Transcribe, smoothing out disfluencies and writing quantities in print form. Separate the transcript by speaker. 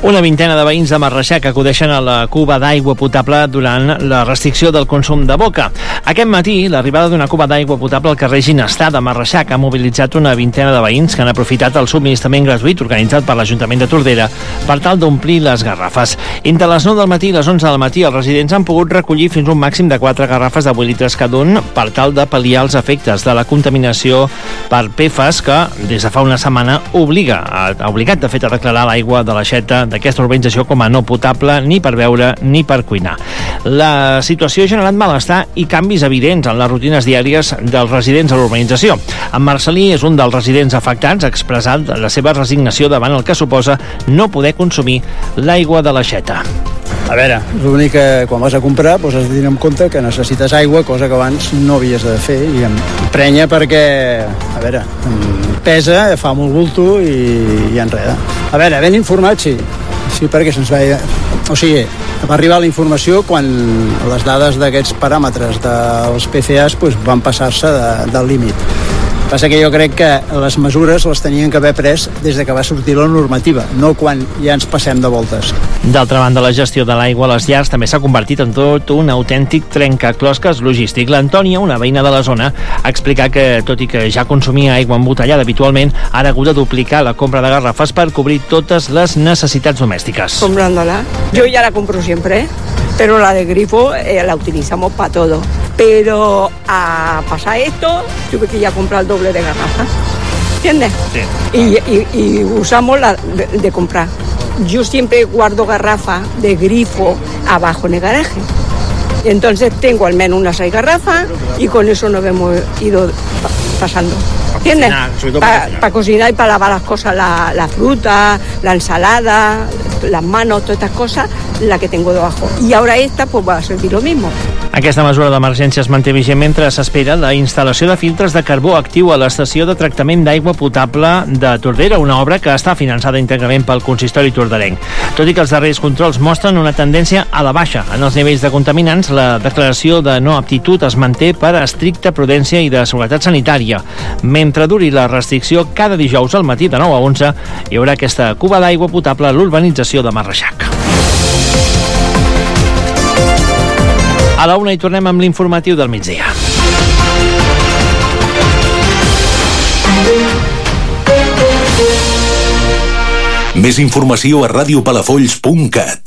Speaker 1: Una vintena de veïns de Marreixac acudeixen a la cuba d'aigua potable durant la restricció del consum de boca. Aquest matí, l'arribada d'una cuba d'aigua potable al carrer Ginestar de Marreixac ha mobilitzat una vintena de veïns que han aprofitat el subministrament gratuït organitzat per l'Ajuntament de Tordera per tal d'omplir les garrafes. Entre les 9 del matí i les 11 del matí, els residents han pogut recollir fins un màxim de 4 garrafes de 8 litres cada un per tal de pal·liar els efectes de la contaminació per PFAS que, des de fa una setmana, ha obligat de fet a declarar l'aigua de l'aixeta d'aquesta urbanització com a no potable ni per beure ni per cuinar. La situació ha generat malestar i canvis evidents en les rutines diàries dels residents a l'urbanització. En Marcelí és un dels residents afectats, ha expressat la seva resignació davant el que suposa no poder consumir l'aigua de l'aixeta.
Speaker 2: A veure, l'únic que quan vas a comprar has de tenir en compte que necessites aigua, cosa que abans no havies de fer, i em prenya perquè, a veure, pesa, fa molt bulto i enreda. A veure, ben informat, sí, perquè se'ns va... O sigui, va arribar la informació quan les dades d'aquests paràmetres dels PFAS van passar-se del límit. Passa que jo crec que les mesures les tenien que haver pres des de que va sortir la normativa, no quan ja ens passem de voltes.
Speaker 1: D'altra banda, la gestió de l'aigua a les llars també s'ha convertit en tot un autèntic trencaclosques logístic. L'Antònia, una veïna de la zona, ha explicat que, tot i que ja consumia aigua embotellada habitualment, ara ha hagut de duplicar la compra de garrafes per cobrir totes les necessitats domèstiques.
Speaker 3: Comprándola. Yo ya la compro siempre, pero la de grifo la utilizamos para todo. Pero a pasar esto, tuve que ya comprar el doble de garrafas. ¿Entiendes? Sí. Y usamos la de comprar. Yo siempre guardo garrafa de grifo abajo en el garaje. Entonces tengo al menos unas 6 garrafas y con eso nos hemos ido pasando. ¿Entiendes? Para cocinar y para lavar las cosas, la fruta, la ensalada, las manos, todas estas cosas, la que tengo debajo. Y ahora esta va a servir lo mismo.
Speaker 1: Aquesta mesura d'emergència es manté vigent mentre s'espera la instal·lació de filtres de carbó actiu a l'estació de tractament d'aigua potable de Tordera, una obra que està finançada íntegrament pel consistori torderenc. Tot i que els darrers controls mostren una tendència a la baixa en els nivells de contaminants, la declaració de no aptitud es manté per estricta prudència i de seguretat sanitària. Mentre duri la restricció, cada dijous al matí de 9 a 11 hi haurà aquesta cuba d'aigua potable a l'urbanització de Marreixac. A la 1 hi tornem amb l'informatiu del migdia.
Speaker 4: Més informació a radiopalafolls.cat.